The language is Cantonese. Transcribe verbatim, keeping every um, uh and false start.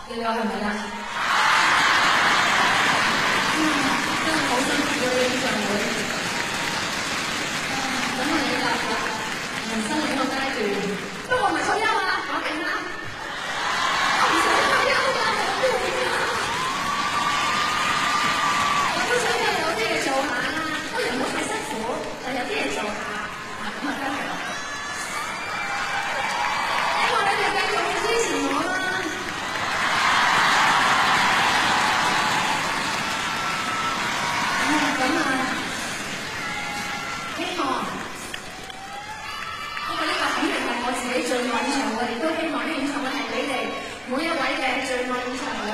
你話係咪啊？真係好辛苦嘅演唱會。咁啊，你就人生呢個階段，不過唔係退休啊，講明啦，我唔想退休㗎，好攰啊！我都想有啲嘢做下啦，當然唔好太辛苦，但有啲嘢做下，咁啊真係。希望你哋繼續支持我啦。咁啊，希望，不過呢個肯定係我自己最愛演唱會，亦都希望呢演唱會係你哋每一位嘅最愛演唱會。